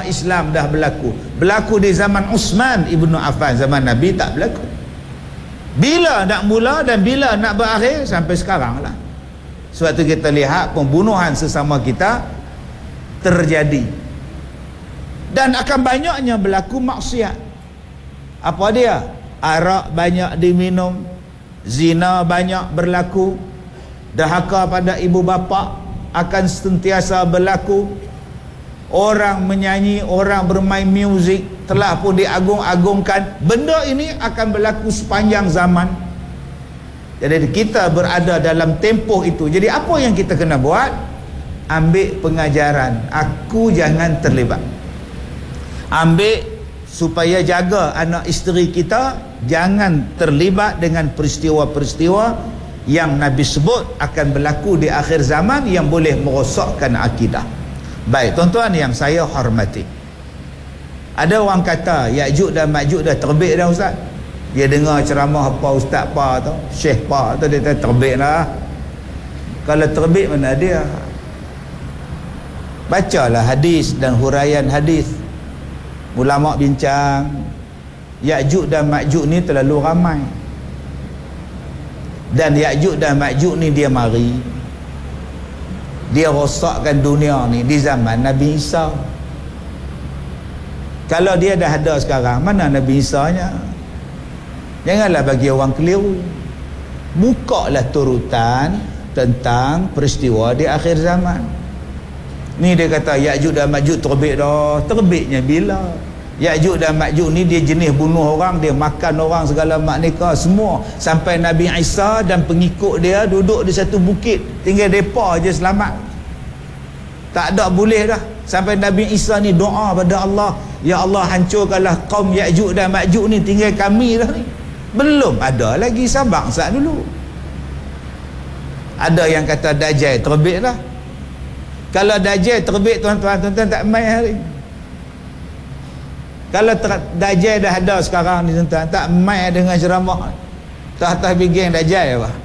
agama Islam dah berlaku di zaman Uthman ibnu Affan, zaman Nabi tak berlaku. Bila nak mula dan bila nak berakhir? Sampai sekarang lah. Sebab tu kita lihat pembunuhan sesama kita terjadi, dan akan banyaknya berlaku maksiat. Apa dia? Arak banyak diminum, zina banyak berlaku, dahaka pada ibu bapa akan sentiasa berlaku, orang menyanyi, orang bermain muzik telah pun diagung-agungkan. Benda ini akan berlaku sepanjang zaman. Jadi kita berada dalam tempoh itu. Jadi apa yang kita kena buat? Ambil pengajaran. Aku jangan terlibat. Ambil supaya jaga anak isteri kita jangan terlibat dengan peristiwa-peristiwa yang Nabi sebut akan berlaku di akhir zaman yang boleh merosakkan akidah. Baik, tuan-tuan yang saya hormati, ada orang kata Ya'juj dan Ma'juj dah terbit dah ustaz. Dia dengar ceramah apa ustaz apa tu, syekh apa tu, dia kata terbit dah. Kalau terbit mana dia? Bacalah hadis dan huraian hadis. Ulama bincang Ya'juj dan Ma'juj ni terlalu ramai, dan Ya'juj dan Ma'juj ni dia mari, dia rosakkan dunia ni di zaman Nabi Isa. Kalau dia dah ada sekarang, mana Nabi Isa nya? Janganlah bagi orang keliru. Bukalah turutan tentang peristiwa di akhir zaman. Ni dia kata Ya'juj dan Ma'juj terbit dah. Terbitnya bila? Ya'juj dan Ma'juj ni dia jenis bunuh orang, dia makan orang segala maknika semua, sampai Nabi Isa dan pengikut dia duduk di satu bukit, tinggal depa je selamat. Tak ada boleh dah. Sampai Nabi Isa ni doa pada Allah, ya Allah hancurkanlah kaum Ya'juj dan Ma'juj ni, tinggal kami dah ni. Belum ada lagi, sabar sat dulu. Ada yang kata Dajjal terbit dah. Kalau Dajjal terbit, tuan-tuan tak main hari. Kalau Dajjal dah ada sekarang ni, tuan-tuan tak main dengan ceramah tak bikin Dajjal apa.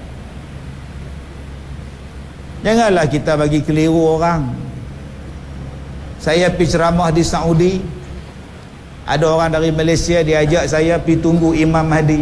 Janganlah kita bagi keliru orang. Saya pergi ceramah di Saudi, ada orang dari Malaysia dia ajak saya pergi tunggu Imam Mahdi.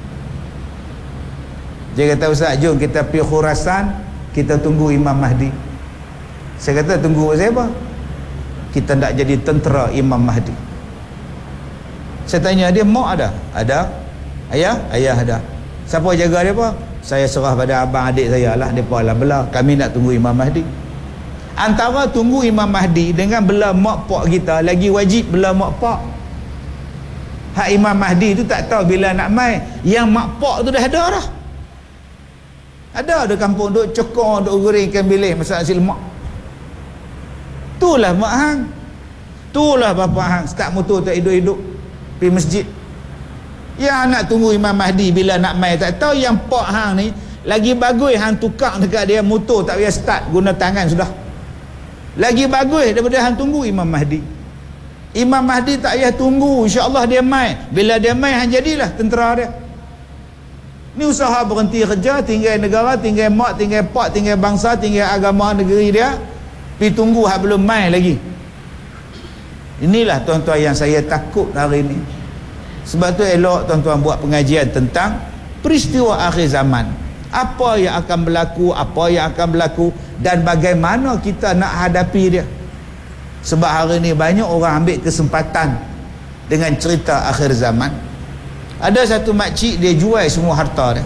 Dia kata, Ustaz jom kita pergi Khurasan, kita tunggu Imam Mahdi. Saya kata, tunggu siapa? Kita nak jadi tentera Imam Mahdi. Saya tanya dia, mak ada? Ada. Ayah? Ayah ada. Siapa jaga dia apa? Saya serah pada abang adik saya lah, mereka lah belah. Kami nak tunggu Imam Mahdi. Antara tunggu Imam Mahdi dengan belah mak pak kita, lagi wajib belah mak pak. Hak Imam Mahdi tu tak tahu bila nak mai. Yang mak pak tu dah ada dah. Ada di kampung duk cekor, duk goreng ikan bilis, masak nasi lemak. Itulah mak hang. Itulah bapa hang, start motor tak hidup-hidup pergi masjid. Yang nak tunggu Imam Mahdi bila nak mai tak tahu. Yang pak hang ni lagi bagus hang tukar dekat dia motor tak payah start, guna tangan sudah. Lagi bagus daripada hang tunggu Imam Mahdi. Imam Mahdi tak payah tunggu, insya-Allah dia mai. Bila dia mai hang jadilah tentera dia. Ni usaha berhenti kerja, tinggal negara, tinggal mak, tinggal pak, tinggal bangsa, tinggal agama negeri dia, pergi tunggu hak belum mai lagi. Inilah tuan-tuan yang saya takut hari ini. Sebab tu elok tuan-tuan buat pengajian tentang peristiwa akhir zaman. Apa yang akan berlaku, apa yang akan berlaku, dan bagaimana kita nak hadapi dia. Sebab hari ini banyak orang ambil kesempatan dengan cerita akhir zaman. Ada satu makcik, dia jual semua harta dia.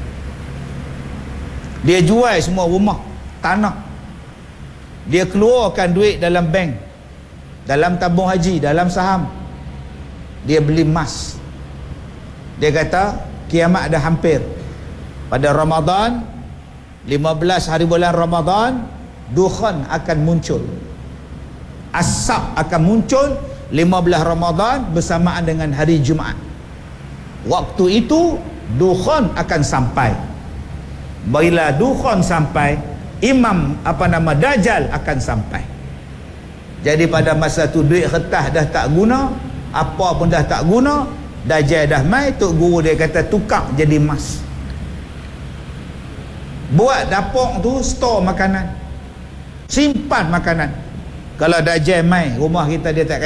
Dia jual semua rumah, tanah. Dia keluarkan duit dalam bank, dalam tabung haji, dalam saham. Dia beli emas. Dia kata kiamat dah hampir. Pada Ramadan, 15 hari bulan Ramadan, dukhan akan muncul, asap akan muncul 15 Ramadan bersamaan dengan hari Jumaat. Waktu itu dukhan akan sampai. Bila dukhan sampai, imam Dajjal akan sampai. Jadi pada masa tu duit kertas dah tak guna, apa pun dah tak guna, Dajjal dah mai. Tok guru dia kata tukar jadi emas. Buat dapur tu store makanan, simpan makanan. Kalau Dajjal mai rumah kita, dia tak